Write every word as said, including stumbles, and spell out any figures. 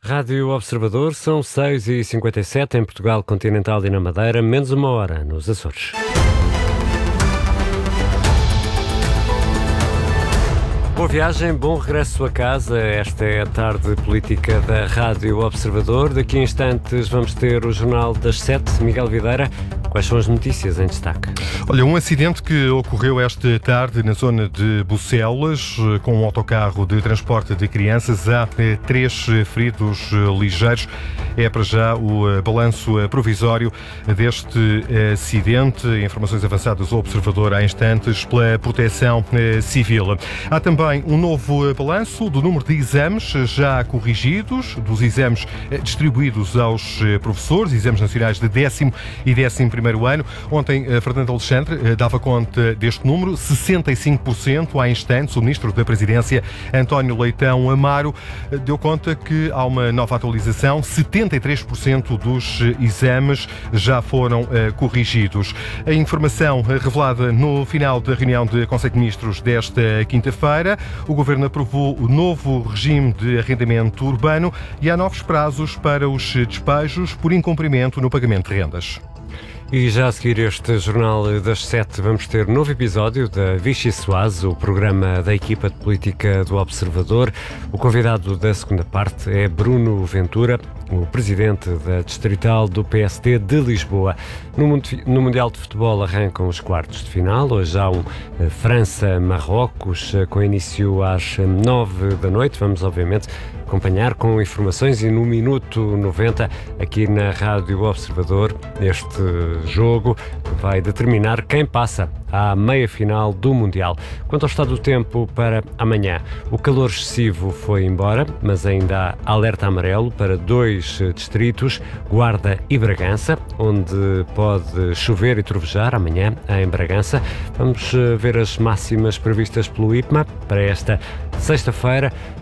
Rádio Observador, são seis e cinquenta e sete em Portugal Continental e na Madeira, menos uma hora nos Açores. Boa viagem, bom regresso a casa. Esta é a tarde política da Rádio Observador. Daqui a instantes vamos ter o Jornal das Sete. Miguel Videira, quais são as notícias em destaque? Olha, um acidente que ocorreu esta tarde na zona de Bucelas, com um autocarro de transporte de crianças. Há três feridos ligeiros. É para já o balanço provisório deste acidente. Informações avançadas ao Observador há instantes pela Proteção Civil. Há também um novo balanço do número de exames já corrigidos, dos exames distribuídos aos professores, exames nacionais de décimo e décimo primeiro ano. Ontem, Fernando Alexandre dava conta deste número, sessenta e cinco por cento. Há instantes, o Ministro da Presidência, António Leitão Amaro, deu conta que há uma nova atualização, setenta e três por cento dos exames já foram uh, corrigidos. A informação revelada no final da reunião de Conselho de Ministros desta quinta-feira. O Governo aprovou o novo regime de arrendamento urbano e há novos prazos para os despejos por incumprimento no pagamento de rendas. E já a seguir este Jornal das Sete vamos ter novo episódio da Vichy Soase, o programa da equipa de política do Observador. O convidado da segunda parte é Bruno Ventura, o presidente da Distrital do P S D de Lisboa. No Mundial de Futebol arrancam os quartos de final. Hoje há um França-Marrocos com início às nove da noite. Vamos, obviamente, acompanhar com informações e no minuto noventa aqui na Rádio Observador este jogo que vai determinar quem passa à meia-final do Mundial. Quanto ao estado do tempo para amanhã, o calor excessivo foi embora, mas ainda há alerta amarelo para dois distritos, Guarda e Bragança, onde pode chover e trovejar amanhã em Bragança. Vamos ver as máximas previstas pelo I P M A para esta sexta-feira.